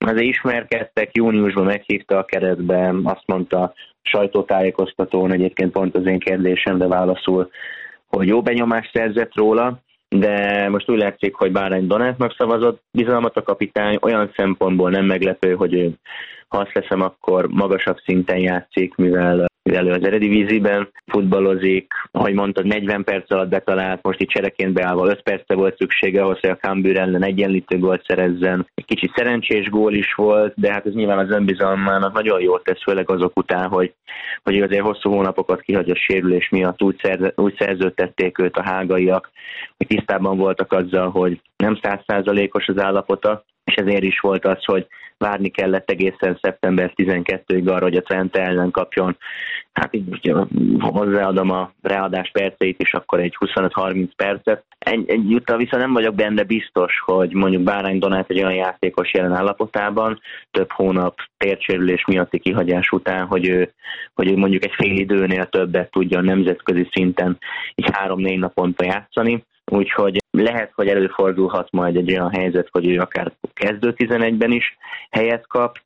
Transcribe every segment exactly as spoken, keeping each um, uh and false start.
azért ismerkedtek, júniusban meghívta a keretbe, azt mondta sajtótájékoztatón, egyébként pont az én kérdésemre válaszul, hogy jó benyomást szerzett róla, de most úgy látszik, hogy Bárány Donátnak szavazott bizalmat a kapitány, olyan szempontból nem meglepő, hogy ő, ha azt leszem, akkor magasabb szinten játszik, mivel mivel ő az eredivíziben futballozik, ahogy mondtad, negyven perc alatt betalált, most itt csereként beállva öt perce volt szüksége ahhoz, hogy a Cambuur ellen egyenlítő gólt szerezzen. Egy kicsit szerencsés gól is volt, de hát ez nyilván az önbizalmának nagyon jól tesz, főleg azok után, hogy, hogy azért hosszú hónapokat kihagy a sérülés miatt, úgy, szerze, úgy szerződtették őt a hágaiak, hogy tisztában voltak azzal, hogy nem száz százalékos az állapota, és ezért is volt az, hogy várni kellett egészen szeptember tizenkettedikéig arra, hogy a Twente ellen kapjon. Hát így hozzáadom a ráadás perceit is, akkor egy huszonöt-harminc percet. Egy, egyúttal viszont nem vagyok benne biztos, hogy mondjuk Bárány Donát egy olyan játékos jelen állapotában, több hónap térsérülés miatti kihagyás után, hogy ő, hogy ő mondjuk egy fél időnél többet tudja nemzetközi szinten így három-négy naponta játszani. Úgyhogy lehet, hogy előfordulhat majd egy olyan helyzet, hogy ő akár kezdő tizenegyben is helyet kap,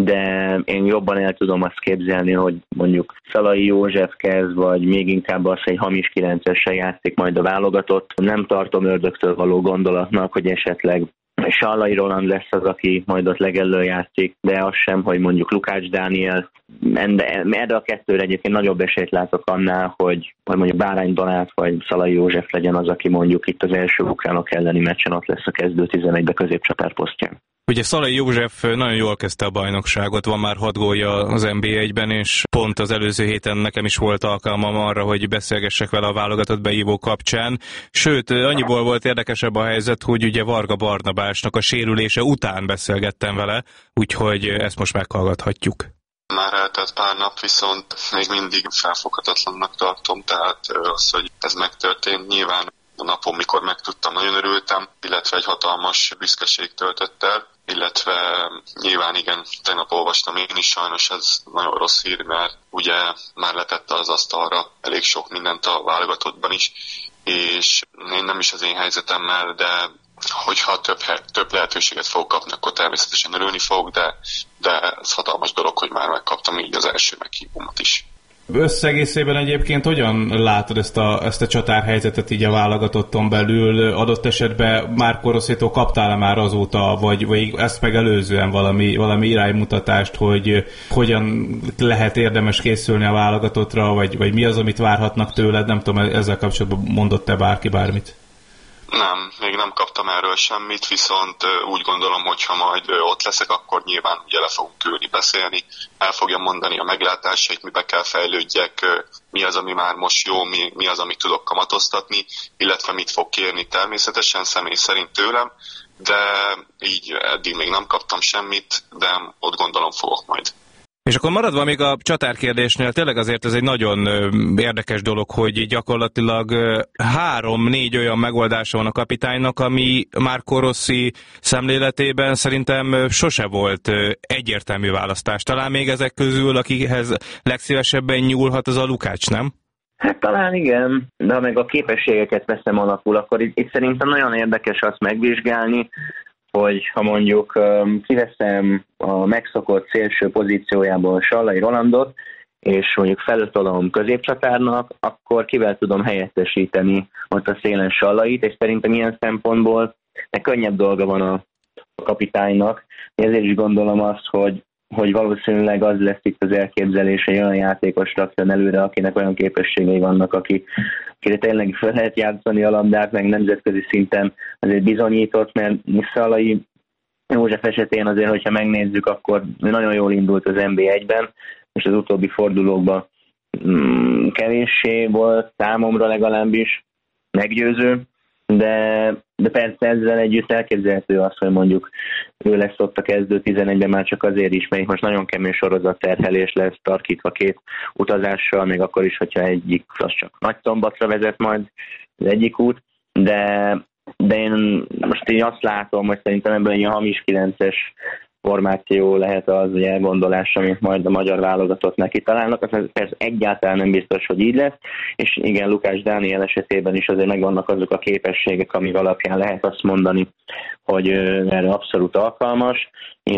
de én jobban el tudom azt képzelni, hogy mondjuk Szalai József kezd, vagy még inkább az, hogy hamis kilencessel játszik majd a válogatott. Nem tartom ördögtől való gondolatnak, hogy esetleg Sallai Roland lesz az, aki majd ott legelől játszik, de az sem, hogy mondjuk Lukács Dániel. Erre a kettőre egyébként nagyobb esélyt látok annál, hogy, hogy mondjuk Bárány Donát vagy Szalai József legyen az, aki mondjuk itt az első ukránok elleni meccsen ott lesz a kezdő tizenegybe középcsatár posztján. Ugye Szalai József nagyon jól kezdte a bajnokságot, van már hat gólja az en bé egyben, és pont az előző héten nekem is volt alkalmam arra, hogy beszélgessek vele a válogatott beívó kapcsán. Sőt, annyiból volt érdekesebb a helyzet, hogy ugye Varga Barnabásnak a sérülése után beszélgettem vele, úgyhogy ezt most meghallgathatjuk. Már eltelt pár nap, viszont még mindig felfoghatatlannak tartom, tehát az, hogy ez megtörtént, nyilván a napon, mikor megtudtam, nagyon örültem, illetve egy hatalmas büszkeség töltött el, illetve nyilván igen, tegnap olvastam én is, sajnos ez nagyon rossz hír, mert ugye már letette az asztalra elég sok mindent a válogatottban is, és én nem is az én helyzetemmel, de hogyha több, több lehetőséget fogok kapni, akkor természetesen örülni fogok, de, de ez hatalmas dolog, hogy már megkaptam így az első meghívómat is. Összegészében egyébként hogyan látod ezt a, ezt a csatárhelyzetet így a válogatotton belül? Adott esetben Marco Rossitól kaptál-e már azóta, vagy, vagy ezt megelőzően valami, valami iránymutatást, hogy hogyan lehet érdemes készülni a válogatottra, vagy, vagy mi az, amit várhatnak tőled? Nem tudom, ezzel kapcsolatban mondott-e bárki bármit? Nem, még nem kaptam erről semmit, viszont úgy gondolom, hogy ha majd ott leszek, akkor nyilván ugye le fogunk ülni, beszélni, el fogja mondani a meglátásait, mibe kell fejlődjek, mi az, ami már most jó, mi, mi az, amit tudok kamatoztatni, illetve mit fog kérni természetesen személy szerint tőlem, de így eddig még nem kaptam semmit, de ott gondolom fogok majd. És akkor maradva még a csatárkérdésnél, tényleg azért ez egy nagyon érdekes dolog, hogy gyakorlatilag három-négy olyan megoldása van a kapitánynak, ami Marco Rossi szemléletében szerintem sose volt egyértelmű választás. Talán még ezek közül, akihez legszívesebben nyúlhat, az a Lukács, nem? Hát talán igen, de ha meg a képességeket veszem alapul, akkor itt, itt szerintem nagyon érdekes azt megvizsgálni, hogy ha mondjuk um, kiveszem a megszokott szélső pozíciójából Sallai Rolandot, és mondjuk felötolom középcsatárnak, akkor kivel tudom helyettesíteni ott a szélen Sallait, és szerintem ilyen szempontból de könnyebb dolga van a, a kapitánynak. Ezért is gondolom azt, hogy, hogy valószínűleg az lesz itt az elképzelés, hogy olyan játékos rakjon előre, akinek olyan képességei vannak, aki akire tényleg fel lehet játszani a labdát, meg nemzetközi szinten azért bizonyított, mert Szalai József esetén azért, hogyha megnézzük, akkor nagyon jól indult az en bé egyben, és az utóbbi fordulókban mm, kevéssé volt számomra legalábbis meggyőző, de, de persze ezzel együtt elképzelhető az, hogy mondjuk ő lesz ott a kezdő tizenegyben már csak azért is, mert most nagyon kemény sorozatterhelés lesz tarkítva két utazással, még akkor is, hogyha egyik az csak Nagyszombatra vezet majd az egyik út, de, de én most így azt látom, hogy szerintem ebből egy hamis kilences formáció lehet az, hogy elgondolás, amit majd a magyar válogatott neki találnak, az persze egyáltalán nem biztos, hogy így lesz, és igen, Lukács Dániel esetében is azért megvannak azok a képességek, amik alapján lehet azt mondani, hogy erre abszolút alkalmas.